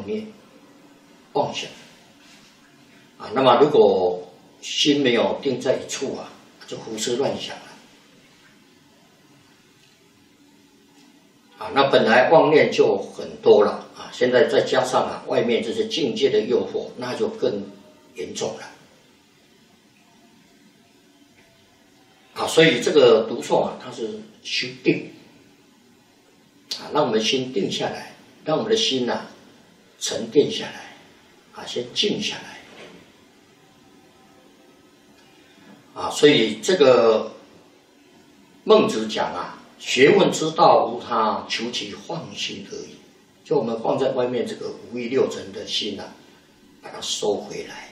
妄念、妄想啊。那么如果心没有定在一处啊，就胡思乱想了啊。那本来妄念就很多了啊，现在再加上啊外面这些境界的诱惑，那就更严重了啊。所以这个读诵啊，它是修定啊，让我们心定下来，让我们的心啊沉淀下来啊，先静下来啊。所以这个孟子讲啊，学问之道无他，求其放心而已。就我们放在外面这个五欲六尘的心啊，把它收回来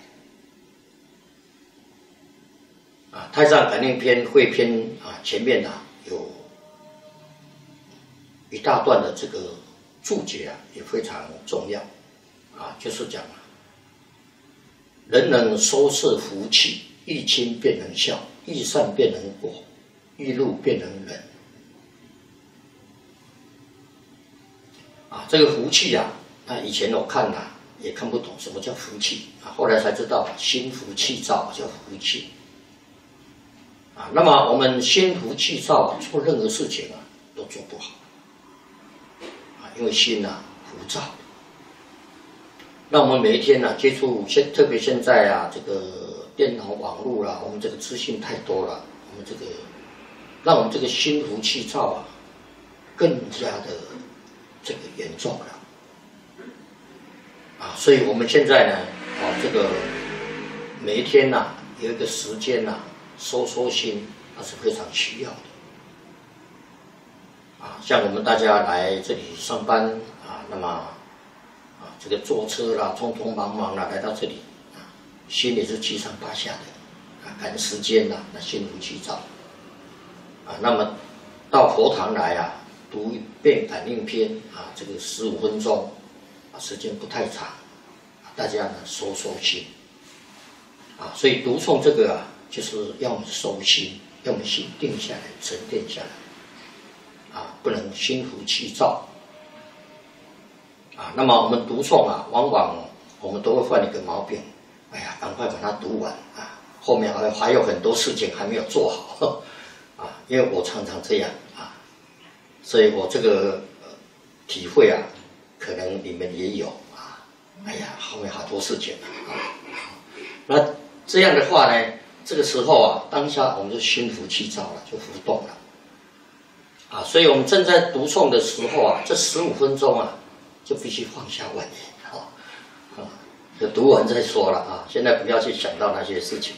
啊。太上感应篇汇篇啊，前面啊有一大段的这个注解啊，也非常重要啊，就是讲啊，人能收摄福气，欲亲便能孝，欲善便能果，欲怒便能忍啊。这个福气啊，那以前我看啊也看不懂什么叫福气啊，后来才知道心浮气躁叫福气啊。那么我们心浮气躁啊，做任何事情啊都做不好啊，因为心啊浮躁。那我们每一天呢、接触特别现在啊，这个电脑网络啦，我们这个资讯太多了，我们这个让我们这个心浮气躁啊，更加的这个严重了啊。所以我们现在呢，啊，这个每一天呐、有一个时间呐、收心，那是非常需要的啊。像我们大家来这里上班啊，那么这个坐车啦，匆匆忙忙啦，来到这里啊，心里是七上八下的啊，赶时间啦，那心浮气躁啊。那么到佛堂来啊，读一遍感应篇啊，这个15分钟啊，时间不太长，大家呢收心啊。所以读诵这个啊，就是要我们收心，要我们心定下来，沉淀下来啊，不能心浮气躁。啊，那么我们读诵啊，往往我们都会犯一个毛病，哎呀，赶快把它读完啊，后面还有很多事情还没有做好啊，因为我常常这样啊，所以我这个体会啊，可能你们也有啊，哎呀，后面好多事情啊，那这样的话呢，这个时候啊，当下我们就心浮气躁了，就浮动了啊，所以我们正在读诵的时候啊，这15分钟啊。就必须放下妄念就读完再说了啊！现在不要去想到那些事情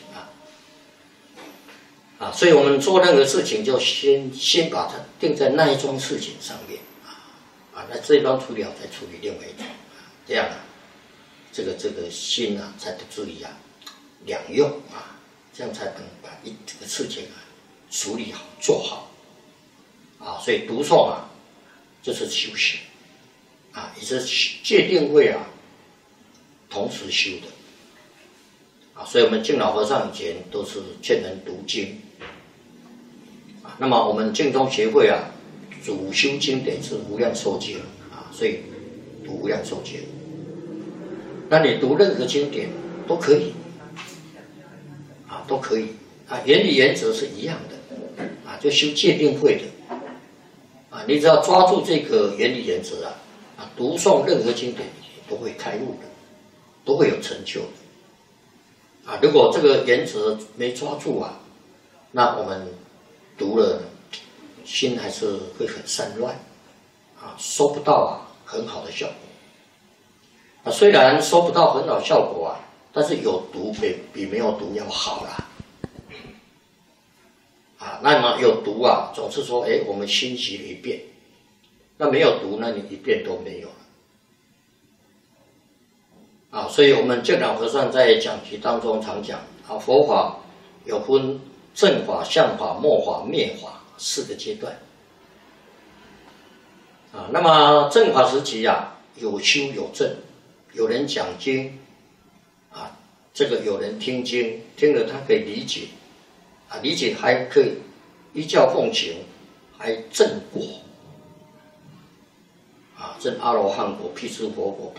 啊！所以我们做任何事情就先把它定在那一桩事情上面那这一桩处理好再处理另外一桩这样这个心才不至于两用这样才能把这个事情处理好做好所以读诵就是修行。也是戒定慧同时修的所以我们净老和尚以前都是劝人读经那么我们净宗协会主修经典是无量寿经所以读无量寿经。那你读任何经典都可以都可以原理原则是一样的就修戒定慧的你只要抓住这个原理原则读诵任何经典都会开悟的，都会有成就的如果这个原则没抓住那我们读了心还是会很散乱收不到很好的效果虽然收不到很好效果但是有读比没有读要好啦那么有读总是说我们心习了一遍。那没有读，那你一遍都没有了所以我们净老和尚在讲题当中常讲佛法有分正法、相法、末法、灭法4个阶段那么正法时期有修有证，有人讲经这个有人听经，听了他可以理解理解还可以依教奉行，还证果证阿罗汉果、辟支佛果、